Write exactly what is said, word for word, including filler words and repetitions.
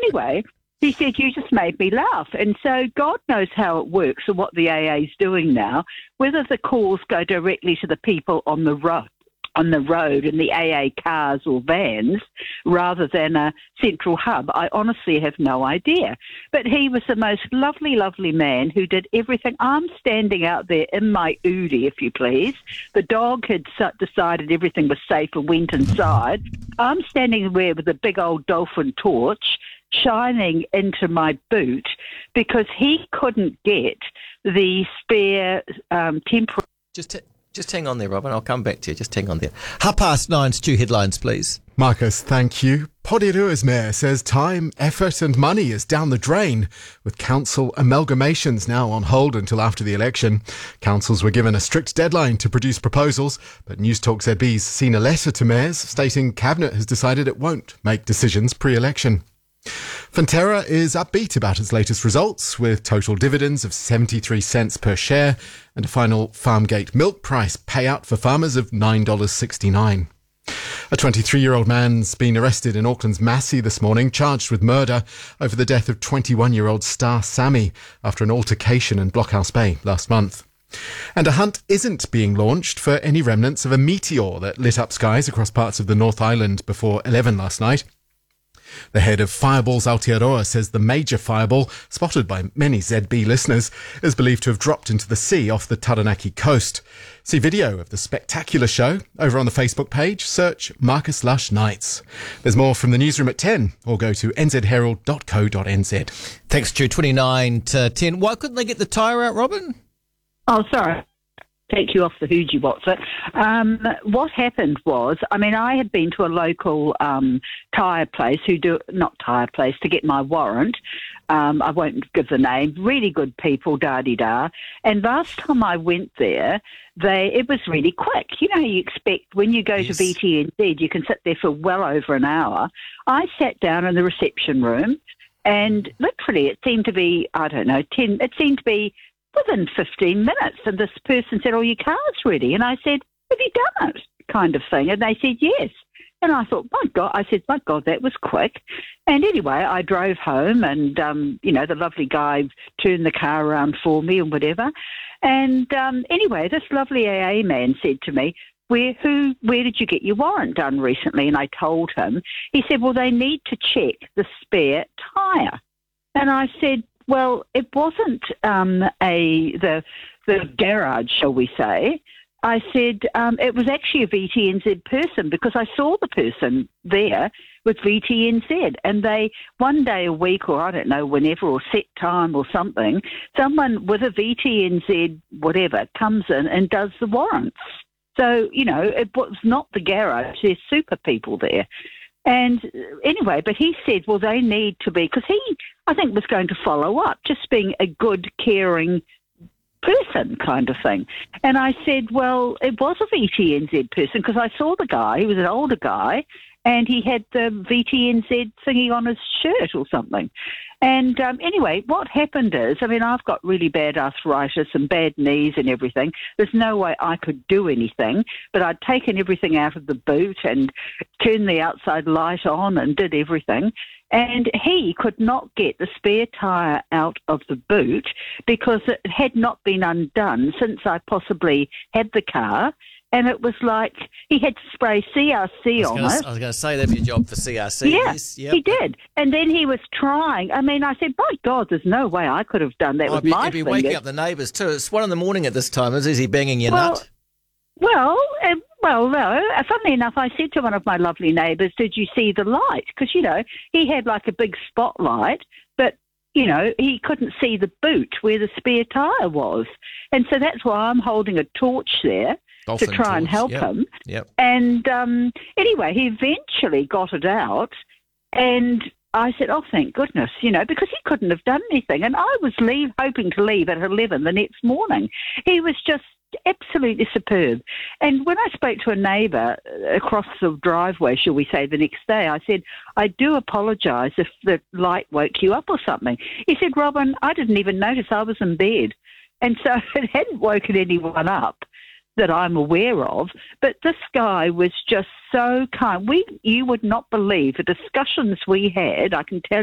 anyway, he said, you just made me laugh. And so God knows how it works and what the A A is doing now, whether the calls go directly to the people on the road. on the road in the A A cars or vans rather than a central hub. I honestly have no idea. But he was the most lovely, lovely man who did everything. I'm standing out there in my Udi, if you please. The dog had decided everything was safe and went inside. I'm standing there with a big old dolphin torch shining into my boot because he couldn't get the spare um, temporary... Just to- Just hang on there, Robin. I'll come back to you. Just hang on there. Half past nine, Stu, headlines, please. Marcus, thank you. Porerua's mayor says time, effort and money is down the drain, with council amalgamations now on hold until after the election. Councils were given a strict deadline to produce proposals, but News Talk Z B's seen a letter to mayors stating Cabinet has decided it won't make decisions pre-election. Fonterra is upbeat about its latest results, with total dividends of seventy-three cents per share and a final Farmgate milk price payout for farmers of nine dollars sixty-nine. A twenty-three-year-old man's been arrested in Auckland's Massey this morning, charged with murder over the death of twenty-one-year-old Star Sammy after an altercation in Blockhouse Bay last month. And a hunt isn't being launched for any remnants of a meteor that lit up skies across parts of the North Island before eleven last night. The head of Fireballs Aotearoa says the major fireball, spotted by many Z B listeners, is believed to have dropped into the sea off the Taranaki coast. See video of the spectacular show over on the Facebook page. Search Marcus Lush Nights. There's more from the newsroom at ten, or go to n z herald dot co dot n z. Thanks, Stu. twenty-nine to ten. Why couldn't they get the tyre out, Robin? Oh, sorry. Take you off the hoogie, what's it? Um, what happened was, I mean, I had been to a local um, tyre place who do, not tyre place, to get my warrant. Um, I won't give the name. Really good people, da-di-da. And last time I went there, they it was really quick. You know, you expect when you go yes. to V T N Z, you can sit there for well over an hour. I sat down in the reception room, and literally it seemed to be, I don't know, ten. It seemed to be within fifteen minutes, and this person said, oh, your car's ready. And I said, have you done it? Kind of thing. And they said, yes. And I thought, my God, I said, my God, that was quick. And anyway, I drove home and, um, you know, the lovely guy turned the car around for me and whatever. And um, anyway, this lovely A A man said to me, where who, where did you get your warrant done recently? And I told him. He said, well, they need to check the spare tyre. And I said, well, it wasn't um, a the the garage, shall we say. I said um, it was actually a V T N Z person because I saw the person there with V T N Z, and they one day a week or I don't know whenever or set time or something, someone with a V T N Z whatever comes in and does the warrants. So you know it was not the garage. There's super people there. And anyway, but he said, well, they need to be, because he, I think, was going to follow up, just being a good, caring person kind of thing. And I said, well, it was a V T N Z person because I saw the guy, he was an older guy, and he had the V T N Z thingy on his shirt or something. And um, anyway, what happened is, I mean, I've got really bad arthritis and bad knees and everything. There's no way I could do anything, but I'd taken everything out of the boot and turned the outside light on and did everything. And he could not get the spare tyre out of the boot because it had not been undone since I possibly had the car. And it was like he had to spray C R C on gonna, it. I was going to say that'd be your job for C R C. Yeah, yes, yep. He did. And then he was trying. I mean, I said, by God, there's no way I could have done that oh, with be, my He'd be fingers. waking up the neighbours too. It's one in the morning at this time. Is, is he banging your well, nut? Well, uh, well, no. Funnily enough, I said to one of my lovely neighbours, did you see the light? Because, you know, he had like a big spotlight, but, you know, he couldn't see the boot where the spare tyre was. And so that's why I'm holding a torch there. Dolphin to try torch. and help yep. him. Yep. And um, anyway, he eventually got it out, and I said, oh, thank goodness, you know, because he couldn't have done anything. And I was leave, hoping to leave at eleven the next morning. He was just absolutely superb. And when I spoke to a neighbour across the driveway, shall we say, the next day, I said, I do apologise if the light woke you up or something. He said, Robin, I didn't even notice, I was in bed. And so it hadn't woken anyone up that I'm aware of, but this guy was just so kind. We, you would not believe the discussions we had. I can tell